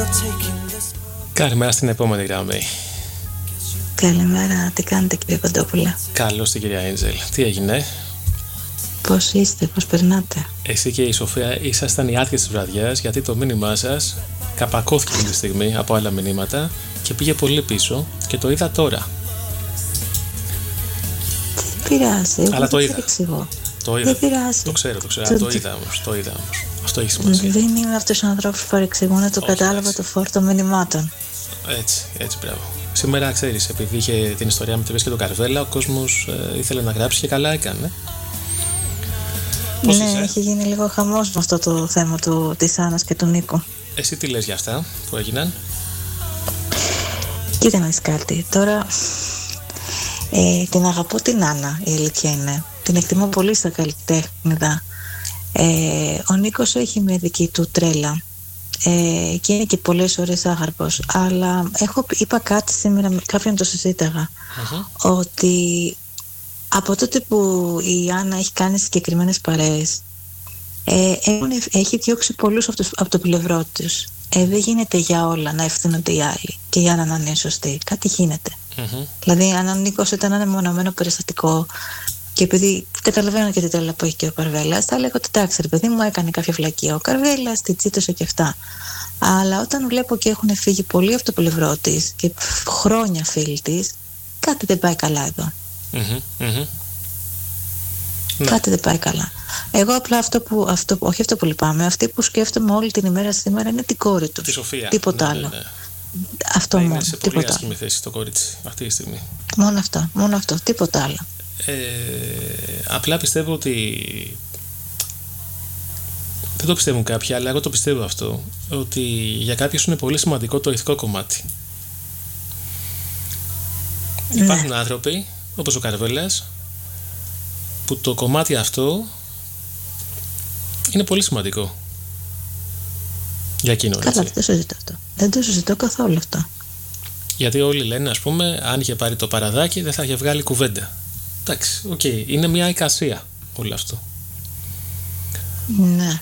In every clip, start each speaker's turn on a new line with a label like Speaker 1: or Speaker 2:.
Speaker 1: Καλημέρα στην επόμενη γραμμή.
Speaker 2: Καλημέρα, τι κάνετε κύριε Κοντόπουλα?
Speaker 1: Καλώς την κυρία Έντζελ. Τι έγινε?
Speaker 2: Πώς είστε, πώς περνάτε?
Speaker 1: Εσύ και η Σοφία ήσασταν οι άρχες της βραδιάς, γιατί το μήνυμά σας καπακώθηκε αυτή τη στιγμή από άλλα μηνύματα και πήγε πολύ πίσω και το είδα τώρα.
Speaker 2: Δεν πειράζει,
Speaker 1: αλλά το είδα. Το είδα.
Speaker 2: Δεν πειράζει.
Speaker 1: Το ξέρω. Το είδα όμως. Αυτό έχει σημασία.
Speaker 2: Δεν είμαι αυτός ο ανθρώπους που παρεξηγούν, το κατάλαβα το φόρτο μηνυμάτων.
Speaker 1: Έτσι, μπράβο. Σήμερα, ξέρεις, επειδή είχε την ιστορία με τη Βέση και τον Καρβέλα, ο κόσμος ήθελε να γράψει και καλά έκανε. Πώς
Speaker 2: ναι,
Speaker 1: είσαι?
Speaker 2: έχει γίνει λίγο χαμός με αυτό το θέμα της Άννας και του Νίκου.
Speaker 1: Εσύ τι λες για αυτά που έγιναν?
Speaker 2: Κοίτα να δεις κάτι. Τώρα την αγαπώ την Άννα, η αλήθεια είναι. Την εκτιμώ πολύ στα καλλιτέχνηδα. Ο Νίκος έχει μια δική του τρέλα και είναι και πολλές ώρες άγαρπος. Αλλά είπα κάτι σήμερα, κάποιον το συζήταγα, ότι από τότε που η Άννα έχει κάνει συγκεκριμένες παρέες, έχει διώξει πολλούς από το πλευρό τους. Δεν γίνεται για όλα να ευθύνονται οι άλλοι και για να είναι σωστοί. Κάτι γίνεται. Δηλαδή, αν ο Νίκος ήταν ένα μονομένο περιστατικό, και επειδή καταλαβαίνω και την τρέλα που έχει και ο Καρβέλας, θα λέγω ότι εντάξει, ρε παιδί μου, έκανε κάποια βλακεία ο Καρβέλας, την τσίτωσε και αυτά. Αλλά όταν βλέπω και έχουν φύγει πολλοί από το πλευρό της και χρόνια φίλοι της, κάτι δεν πάει καλά εδώ. Κάτι δεν πάει καλά. Εγώ απλά όχι αυτό που λυπάμαι, αυτή που σκέφτομαι όλη την ημέρα σήμερα είναι την κόρη του.
Speaker 1: Τη Σοφία.
Speaker 2: Τίποτα άλλο. Ναι. Αυτό μόνο.
Speaker 1: Είναι σε πολύ άσχημη θέση το κορίτσι αυτή τη στιγμή.
Speaker 2: Μόνο αυτό, τίποτα άλλο.
Speaker 1: Απλά πιστεύω ότι δεν το πιστεύουν κάποιοι, αλλά εγώ το πιστεύω αυτό, ότι για κάποιους είναι πολύ σημαντικό το ηθικό κομμάτι. Υπάρχουν άνθρωποι όπως ο Καρβέλας που το κομμάτι αυτό είναι πολύ σημαντικό για εκείνο.
Speaker 2: Καλά, δεν το συζητώ αυτό. Δεν το συζητώ καθόλου αυτό.
Speaker 1: Γιατί όλοι λένε, ας πούμε, αν είχε πάρει το παραδάκι δεν θα είχε βγάλει κουβέντα. Εντάξει, είναι μια εικασία όλο αυτό.
Speaker 2: Ναι.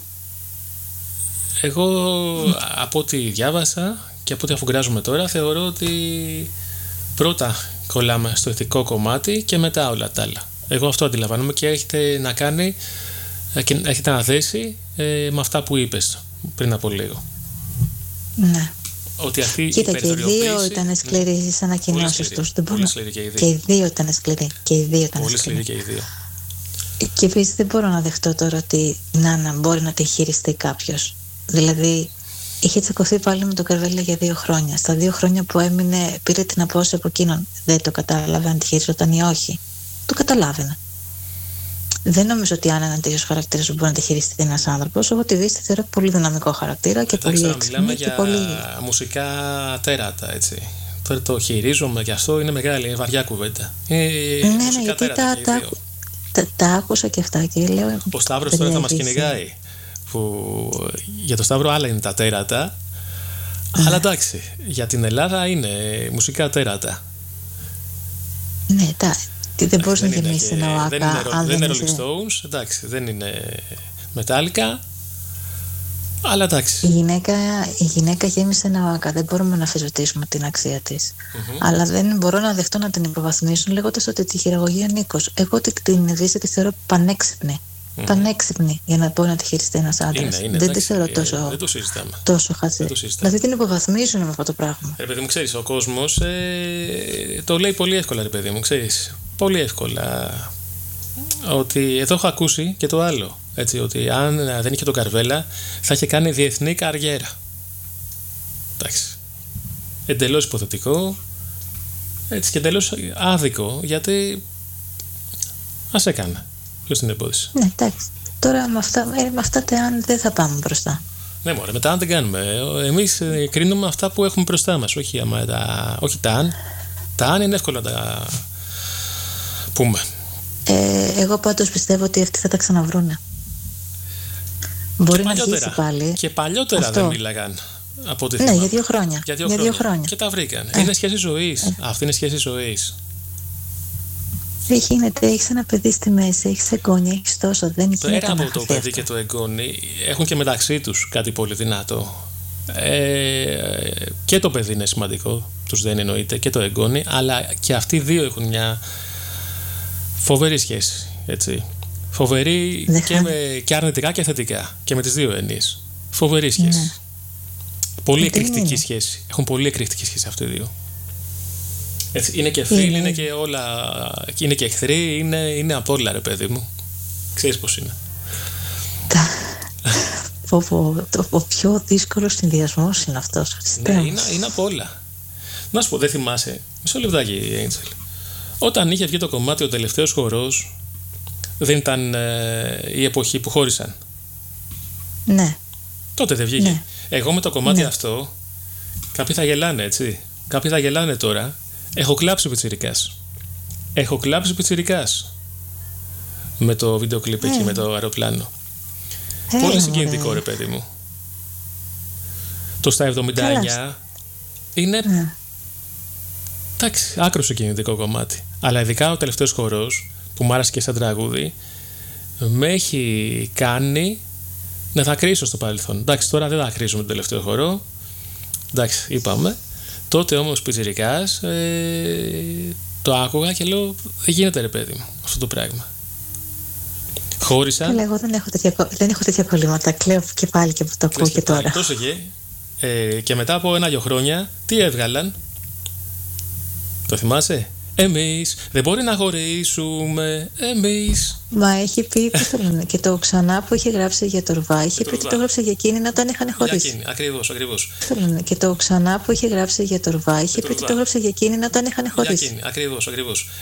Speaker 1: Εγώ από ό,τι διάβασα και από ό,τι αφουγκράζουμε τώρα, θεωρώ ότι πρώτα κολλάμε στο ηθικό κομμάτι και μετά όλα τα άλλα. Εγώ αυτό αντιλαμβάνομαι και έχετε να κάνει και έχετε να θέσει με αυτά που είπες πριν από λίγο.
Speaker 2: Ναι.
Speaker 1: Ότι αυτή
Speaker 2: κοίτα, και οι δύο ήταν σκληροί στις ανακοινώσεις τους.
Speaker 1: Πολύ σκληροί
Speaker 2: και οι δύο ήταν σκληροί.
Speaker 1: Πολύ σκληροί και οι δύο.
Speaker 2: Και επίσης δεν μπορώ να δεχτώ τώρα ότι η Νάνα μπορεί να τη χειριστεί κάποιος. Δηλαδή, είχε τσακωθεί πάλι με τον Καρβέλα για 2 χρόνια. Στα 2 χρόνια που έμεινε, πήρε την απόσταση από εκείνον. Δεν το κατάλαβε αν τη χειριζόταν ή όχι. Το καταλάβαινα. Δεν νομίζω ότι η Άννα είναι ένα τέτοιο χαρακτήρα που μπορεί να τη χειριστεί ένας άνθρωπος. Εγώ τη Βύση τη θεωρώ πολύ δυναμικό χαρακτήρα και πολύ έξυπνη.
Speaker 1: Μιλάμε για μουσικά τέρατα, έτσι. Τώρα το χειρίζομαι και αυτό είναι μεγάλη, είναι βαριά κουβέντα.
Speaker 2: Ναι, γιατί τα άκουσα και αυτά και λέω.
Speaker 1: Ο Σταύρος τώρα θα μας κυνηγάει. Που για το Σταύρο άλλα είναι τα τέρατα. Αλλά εντάξει, για την Ελλάδα είναι μουσικά τέρατα.
Speaker 2: Ναι, δεν μπορείς να γεμίσεις ένα ΟΑΚΑ.
Speaker 1: Δεν είναι Rolling Stones, εντάξει, δεν είναι Metallica. Αλλά εντάξει.
Speaker 2: Η γυναίκα γέμισε ένα ΟΑΚΑ. Δεν μπορούμε να αμφισβητήσουμε την αξία της. Αλλά δεν μπορώ να δεχτώ να την υποβαθμίσουν λέγοντας ότι τη χειραγωγεί ο Νίκος. Εγώ την Βύση τη θεωρώ πανέξυπνη. Πανέξυπνη για να μπορεί να τη χειριστεί ένας άντρας. Δεν τη θεωρώ τόσο χαζή. Δηλαδή την υποβαθμίζουν με αυτό το πράγμα.
Speaker 1: Ρε παιδί μου, ξέρεις, ο κόσμος το λέει πολύ εύκολα, ρε παιδί μου, ξέρεις. Πολύ εύκολα. Ότι εδώ έχω ακούσει και το άλλο. Έτσι, ότι αν δεν είχε τον Καρβέλα θα είχε κάνει διεθνή καριέρα. Εντάξει. Εντελώς υποθετικό. Έτσι, και εντελώς άδικο, γιατί ας έκανε. Ποιος την εμπόδισε?
Speaker 2: Ναι, εντάξει. Τώρα με αυτά τα αν δεν θα πάμε μπροστά.
Speaker 1: Ναι, μωρέ, μετά αν δεν κάνουμε. Εμείς κρίνουμε αυτά που έχουμε μπροστά μας. Όχι τα αν. Τα αν είναι εύκολο να τα πούμε.
Speaker 2: Εγώ πάντως πιστεύω ότι αυτοί θα τα ξαναβρούνε. Μπορεί να αρχίσει πάλι.
Speaker 1: Και παλιότερα αυτό. Δεν μίλαγαν. Από ό,τι
Speaker 2: ναι, για 2 χρόνια.
Speaker 1: Για 2 χρόνια. Και τα βρήκαν. Είναι σχέση ζωής. Αυτή είναι σχέση ζωής.
Speaker 2: Δεν γίνεται, έχεις ένα παιδί στη μέση, έχεις εγγόνια, έχεις τόσο. Δεν γίνεται.
Speaker 1: Πέρα από το παιδί και το εγγόνι, έχουν και μεταξύ τους κάτι πολύ δυνατό. Και το παιδί είναι σημαντικό, τους δεν εννοείται, και το εγγόνι, αλλά και αυτοί οι δύο έχουν μια φοβερή σχέση, έτσι. Φοβερή και αρνητικά και θετικά, και με τις δύο έννοιες. Φοβερή σχέση. Ναι. Πολύ εκρηκτική σχέση. Έχουν πολύ εκρηκτική σχέση αυτοί οι δύο. Έτσι, είναι και φίλοι, είναι και όλα. Είναι και εχθροί, είναι απ' όλα, ρε παιδί μου. Ξέρεις πώς είναι.
Speaker 2: Ο πιο δύσκολος συνδυασμός είναι αυτός.
Speaker 1: Ναι, είναι απ' όλα. Να σου πω, δεν θυμάσαι. Μισό λεπτάκι, Angel. Όταν είχε βγει το κομμάτι ο τελευταίος χορός, δεν ήταν η εποχή που χώρισαν?
Speaker 2: Ναι.
Speaker 1: Τότε δεν βγήκε. Ναι. Εγώ με το κομμάτι αυτό, κάποιοι θα γελάνε, έτσι. Κάποιοι θα γελάνε τώρα. Έχω κλάψει πιτσιρικάς. Με το βίντεο κλιπ εκεί, με το αεροπλάνο. Πολύ συγκινητικό, ρε παιδί μου. Το στα 79 είναι. Εντάξει, άκρο συγκινητικό κομμάτι. Αλλά ειδικά ο τελευταίος χορός, που μου άρεσε και σαν τραγούδι, με έχει κάνει να δακρύσω στο παρελθόν. Εντάξει, τώρα δεν δακρύζω με τον τελευταίο χορό. Εντάξει, είπαμε. Τότε όμως πιτσιρικάς το άκουγα και λέω, δεν γίνεται, ρε παιδί μου, αυτό το πράγμα. Χώρισα.
Speaker 2: Καλά, εγώ δεν έχω τέτοια κολλήματα. Κλαίω και πάλι και που το ακούω και τώρα.
Speaker 1: Τόσο και μετά από 1-2 χρόνια, τι έβγαλαν? Το θυμάσαι? Εμείς δεν μπορεί να χωρίσουμε. Εμείς.
Speaker 2: Μα έχει πει, πώς το λένε, και το ξανά που είχε γράψει για το Ρουβά. Είχε πει ότι το έγραψε για εκείνη όταν είχαν χωρίσει.
Speaker 1: Για εκείνη, ακριβώς.
Speaker 2: Το λένε, και το ξανά που είχε γράψει για το Ρουβά. Είχε πει ότι το έγραψε για εκείνη όταν είχαν χωρίσει.
Speaker 1: Ακριβώς.